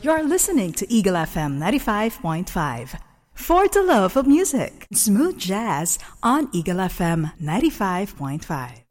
You're listening to Eagle FM 95.5. For the love of music, smooth jazz on Eagle FM 95.5.